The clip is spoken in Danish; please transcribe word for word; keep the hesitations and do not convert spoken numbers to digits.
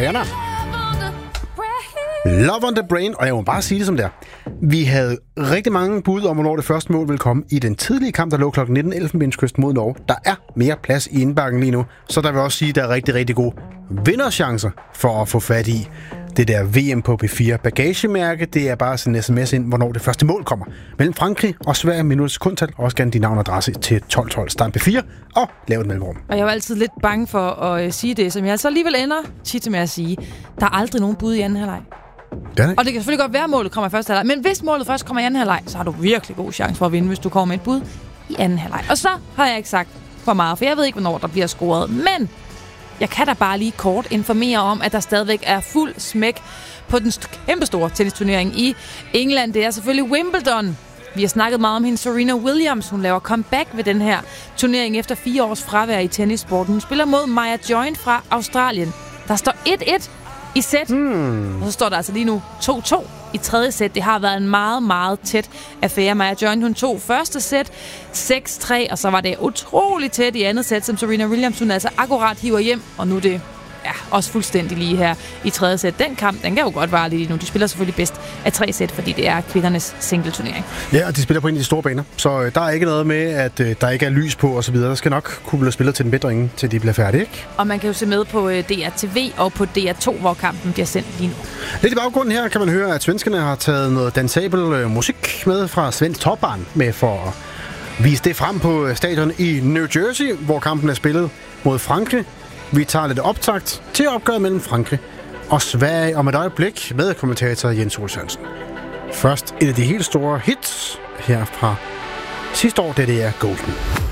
Rihanna. Love on the Brain, og jeg må bare sige det som det er. Vi havde rigtig mange bud om, hvornår det første mål ville komme i den tidlige kamp, der lå klokken nitten Elfenbenskysten mod Norge. Der er mere plads i indbakken lige nu, så der vil også sige, at der er rigtig, rigtig gode vinderchancer for at få fat i det der V M på P fire bagagemærke. Det er bare sådan en sms ind, hvornår det første mål kommer. Mellem Frankrig og Sverige minutters sekundtal, og også gerne din navn og adresse til tolv tolv start P fire og lav et mellemrum. Og jeg var altid lidt bange for at øh, sige det, som jeg så alligevel ender tit med at sige. Der er aldrig nogen bud i anden halvleg. Det og det kan selvfølgelig godt være, at målet kommer i første halvleg. Men hvis målet først kommer i anden halvleg, så har du virkelig god chance for at vinde, hvis du kommer med et bud i anden halvleg. Og så har jeg ikke sagt for meget, for jeg ved ikke, hvornår der bliver scoret. Men jeg kan da bare lige kort informere om, at der stadigvæk er fuld smæk på den kæmpestore tennisturnering i England. Det er selvfølgelig Wimbledon. Vi har snakket meget om hende, Serena Williams. Hun laver comeback ved den her turnering efter fire års fravær i tennissporten. Hun spiller mod Maya Join fra Australien. Der står et et i sæt. Hmm. Og så står der altså lige nu to to i tredje sæt. Det har været en meget, meget tæt affære. Maya Join, hun tog første sæt seks tre, og så var det utroligt tæt i andet sæt, som Serena Williams, hun altså akkurat hiver hjem. Og nu er det ja, også fuldstændig lige her i tredje sæt. Den kamp, den kan jo godt vare lige nu. De spiller selvfølgelig bedst af tre sæt, fordi det er kvindernes singleturnering. Ja, og de spiller på en af de store baner. Så øh, der er ikke noget med, at øh, der ikke er lys på osv. Der skal nok kunne blive spillet til den bedre ingen, til de bliver færdige, ikke? Og man kan jo se med på øh, D R T V og på D R to, hvor kampen bliver sendt lige nu. Lidt i baggrunden her kan man høre, at svenskerne har taget noget dansabel øh, musik med fra Svensk Topbarn med for at vise det frem på stadion i New Jersey, hvor kampen er spillet mod Frankrig. Vi tager lidt optakt til opgøret mellem Frankrig og Sverige om et øjeblik med kommentator Jens Olsørensen. Først et af de helt store hits her fra sidste år, det er Golden.